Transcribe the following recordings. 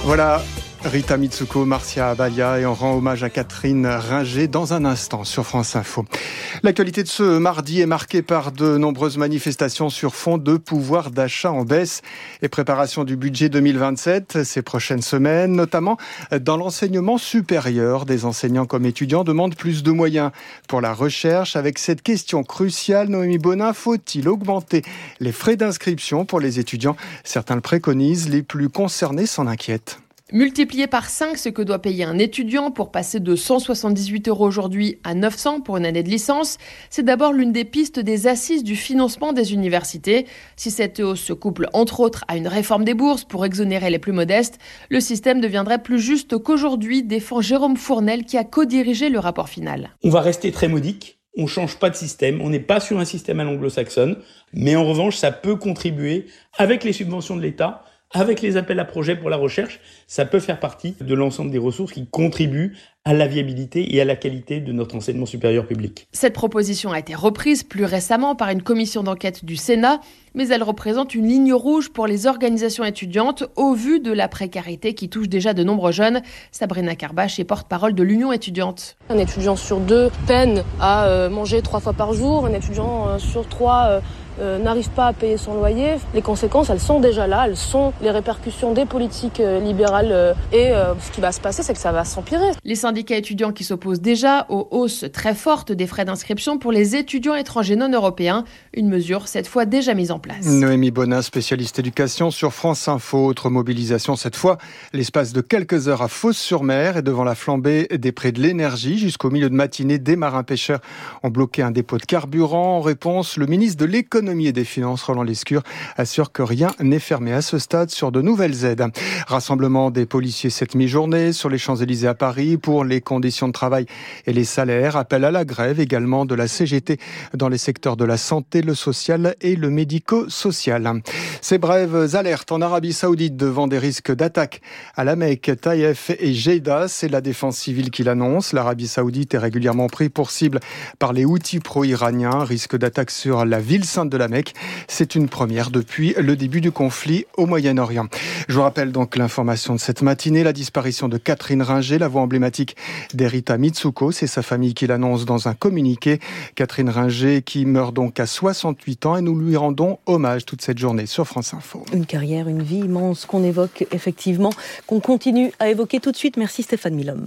Voilà, Rita Mitsuko, Marcia Abaya, et on rend hommage à Catherine Ringer dans un instant sur France Info. L'actualité de ce mardi est marquée par de nombreuses manifestations sur fond de pouvoir d'achat en baisse et préparation du budget 2027 ces prochaines semaines, notamment dans l'enseignement supérieur. Des enseignants comme étudiants demandent plus de moyens pour la recherche. Avec cette question cruciale, Noémie Bonin, faut-il augmenter les frais d'inscription pour les étudiants ? Certains le préconisent, les plus concernés s'en inquiètent. Multiplier par 5 ce que doit payer un étudiant pour passer de 178 € aujourd'hui à 900 pour une année de licence, c'est d'abord l'une des pistes des assises du financement des universités. Si cette hausse se couple entre autres à une réforme des bourses pour exonérer les plus modestes, le système deviendrait plus juste qu'aujourd'hui, défend Jérôme Fournel qui a co-dirigé le rapport final. On va rester très modique. On ne change pas de système, on n'est pas sur un système à l'anglo-saxonne, mais en revanche, ça peut contribuer, avec les subventions de l'État, avec les appels à projets pour la recherche, ça peut faire partie de l'ensemble des ressources qui contribuent à la viabilité et à la qualité de notre enseignement supérieur public. Cette proposition a été reprise plus récemment par une commission d'enquête du Sénat, mais elle représente une ligne rouge pour les organisations étudiantes au vu de la précarité qui touche déjà de nombreux jeunes. Sabrina Carbach est porte-parole de l'Union étudiante. Un étudiant sur 2 peine à manger 3 fois par jour, un étudiant sur 3 n'arrive pas à payer son loyer. Les conséquences, elles sont déjà là, elles sont les répercussions des politiques libérales et ce qui va se passer, c'est que ça va s'empirer. Les syndicats étudiants qui s'opposent déjà aux hausses très fortes des frais d'inscription pour les étudiants étrangers non européens, une mesure cette fois déjà mise en place. Noémie Bonin, spécialiste éducation sur France Info. Autre mobilisation cette fois, l'espace de quelques heures à Fos-sur-Mer et devant la flambée des prix de l'énergie. Jusqu'au milieu de matinée, des marins-pêcheurs ont bloqué un dépôt de carburant. En réponse, le ministre de l'Économie et des Finances, Roland Lescure, assure que rien n'est fermé à ce stade sur de nouvelles aides. Rassemblement des policiers cette mi-journée sur les Champs-Élysées à Paris pour les conditions de travail et les salaires. Appel à la grève également de la CGT dans les secteurs de la santé, le social et le médico-social. Ces brèves alertes en Arabie Saoudite devant des risques d'attaque à la Mecque, Taïf et Jeddah. C'est la défense civile qui l'annonce. L'Arabie Saoudite est régulièrement pris pour cible par les Houthis pro-iraniens. Risque d'attaque sur la ville sainte de la Mecque. C'est une première depuis le début du conflit au Moyen-Orient. Je vous rappelle donc l'information de cette matinée, la disparition de Catherine Ringer, la voix emblématique d'Erita Mitsuko. C'est sa famille qui l'annonce dans un communiqué. Catherine Ringer qui meurt donc à 68 ans et nous lui rendons hommage toute cette journée sur France Info. Une carrière, une vie immense qu'on évoque effectivement, qu'on continue à évoquer tout de suite. Merci Stéphane Milhomme.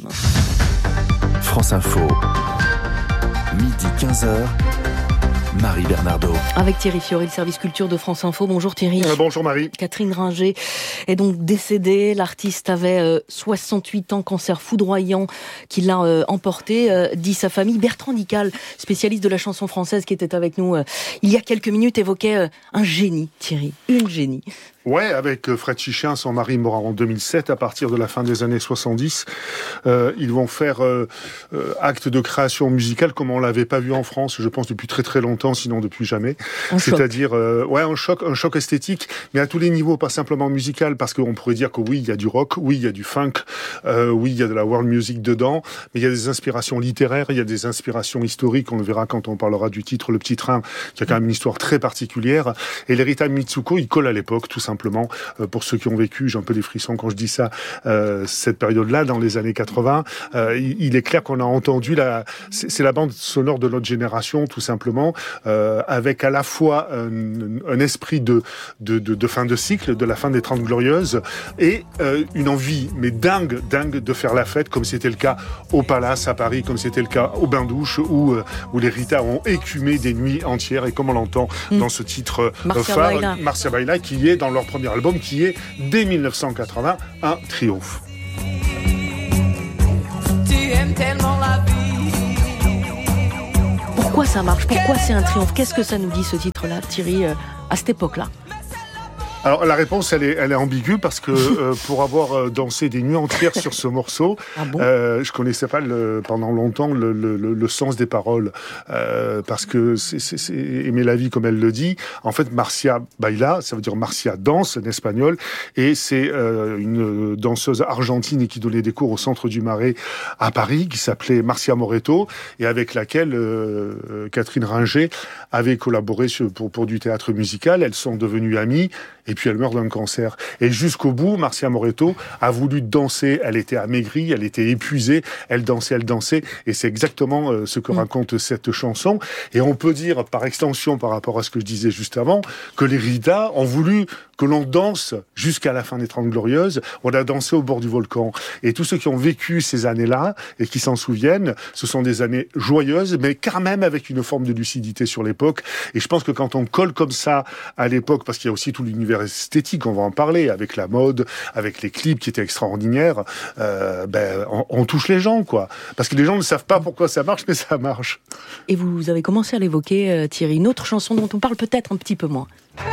France Info, midi 15h. Marie Bernardo. Avec Thierry Fiori, le service culture de France Info. Bonjour Thierry. Bonjour Marie. Catherine Ringer est donc décédée. L'artiste avait 68 ans, cancer foudroyant qui l'a emporté, dit sa famille. Bertrand Dical, spécialiste de la chanson française qui était avec nous il y a quelques minutes, évoquait un génie, Thierry, une génie. Ouais, avec Fred Chichin, son mari mort en 2007, à partir de la fin des années 70, ils vont faire acte de création musicale comme on l'avait pas vu en France, je pense depuis très très longtemps, sinon depuis jamais. C'est-à-dire, un choc esthétique, mais à tous les niveaux, pas simplement musical, parce qu'on pourrait dire que oui, il y a du rock, oui, il y a du funk, oui, il y a de la world music dedans, mais il y a des inspirations littéraires, il y a des inspirations historiques, on le verra quand on parlera du titre Le Petit Train, qui a quand même une histoire très particulière, et l'Erita Mitsuko, il colle à l'époque, tout simplement. Pour ceux qui ont vécu, j'ai un peu des frissons quand je dis ça, cette période-là, dans les années 80, il est clair qu'on a entendu c'est la bande sonore de notre génération, tout simplement, avec à la fois un esprit de fin de cycle, de la fin des 30 Glorieuses, et une envie, mais dingue, de faire la fête, comme c'était le cas au Palace à Paris, comme c'était le cas au Bain-Douche, où les Rita ont écumé des nuits entières, et comme on l'entend dans ce titre phare, Marcia Baila, qui est dans leur premier album, qui est, dès 1980, un triomphe. Pourquoi ça marche ? Pourquoi c'est un triomphe ? Qu'est-ce que ça nous dit, ce titre-là, Thierry, à cette époque-là ? Alors la réponse elle est ambiguë parce que pour avoir dansé des nuits entières sur ce morceau, je connaissais pas pendant longtemps le sens des paroles parce que c'est aimer la vie comme elle le dit. En fait, Marcia Baila, ça veut dire Marcia danse en espagnol, et c'est une danseuse argentine qui donnait des cours au Centre du Marais à Paris, qui s'appelait Marcia Moreto, et avec laquelle Catherine Ringer avait collaboré pour du théâtre musical. Elles sont devenues amies. Et et puis elle meurt d'un cancer. Et jusqu'au bout, Marcia Moretto a voulu danser, elle était amaigrie, elle était épuisée, elle dansait, et c'est exactement ce que raconte cette chanson. Et on peut dire, par extension, par rapport à ce que je disais juste avant, que les Rida ont voulu que l'on danse jusqu'à la fin des 30 Glorieuses. On a dansé au bord du volcan. Et tous ceux qui ont vécu ces années-là et qui s'en souviennent, ce sont des années joyeuses, mais quand même avec une forme de lucidité sur l'époque. Et je pense que quand on colle comme ça à l'époque, parce qu'il y a aussi tout l'univers esthétique, on va en parler, avec la mode, avec les clips qui étaient extraordinaires, on touche les gens, quoi. Parce que les gens ne savent pas pourquoi ça marche, mais ça marche. Et vous avez commencé à l'évoquer, Thierry, une autre chanson dont on parle peut-être un petit peu moins.